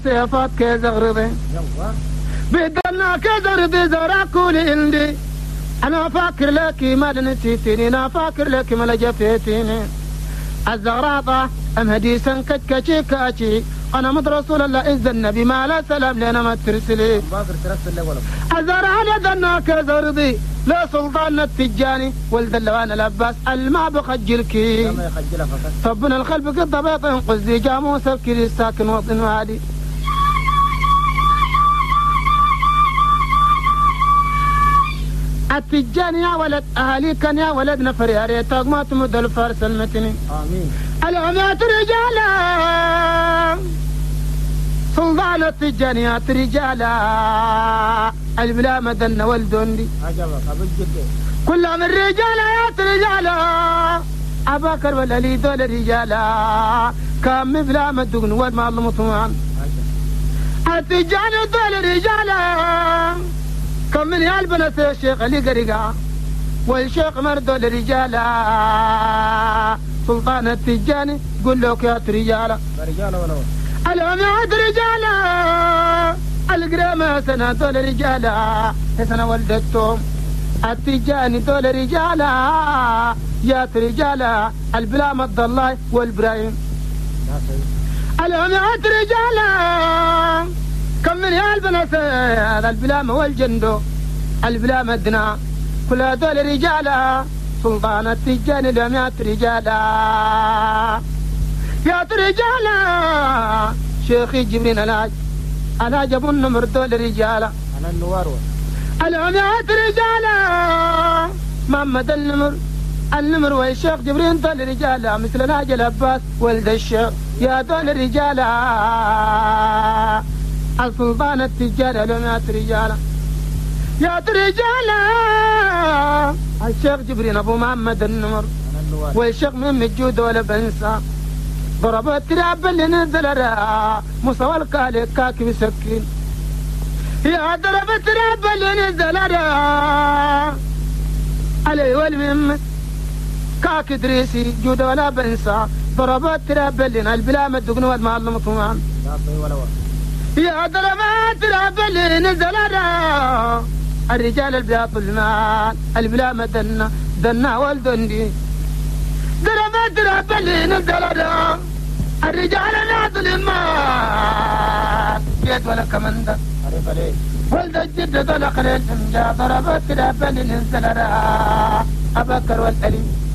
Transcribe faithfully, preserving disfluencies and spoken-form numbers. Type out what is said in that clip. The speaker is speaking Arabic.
صفات كزغرضي بدنا كزغرضي زراكولي عندي أنا فاكر لك ما نسيتني أنا فاكر لك ما لجفتيني الزغراطة أم هديسا كتكشي كاشي أنا مد رسول الله إذ النبي ما لا سلام لنا ما ترسلي الزرعانة دنا كزغرضي لا سلطان التجاني ولد اللوان الأباس الماء بخجلكي طبنا الخلف قد بيطين قزي جاموس بكري ساكن وطن وادي التجاني يا ولد أهالي كان يا ولد نفر يا ريتك ما تمد الفارس المتني آمين العمات رجالا سلطان التجانيات رجالا البلا مدن والدندي عجبك أبو الجدي كلهم الرجالا يا رجالا أبا كربل لي دول رجالا كم بلا مدن والما الله مطمئن التجاني دول رجالا كم من يالبنا الشيخ علي قريقا والشيخ مردو لرجالا سلطان التجاني قل لك يا رجالا رجالا ولا العماد رجالا القرامة سنة دول رجالا سنة ولدتهم التجاني دول رجالا يا رجالا البلا مد الله والبراهيم العماد رجالا كم من يالبنا هذا البلامة والجندو البلامة الدنا كل هذول رجالا سلطان التجاني العمات رجالا يا رجالا شيخي جبرين الهاج الهاج ابو النمر دول رجالا انا النوار العمات رجالا محمد النمر النمر والشيخ جبرين دول رجالا مثل الهاج العباس ولد الشيخ يا دول رجالا السلطان التجاري العمات رجالا يا رجالا الشيخ جبرين ابو محمد النمر والشيخ من الجود ولا بنسى ضربت تراب اللي نزل راه مستوى الكالك كاكي مسكين يا ضربت تراب اللي نزل راه علي والمم كاكي دريسي جود ولا بنسى ضربت تراب اللي البلا مدقن والمعلم طمان يا ضربت تراب اللي نزل راه الرجال البلا طلمان البلا مدنا دنا والدندي ضربت تراب اللي نزل راه الرجال نازل الماء جيت ولا كمندة ولد الجد طلق للجمجة ضربت تراب اللي نزل راه أبكر والأليم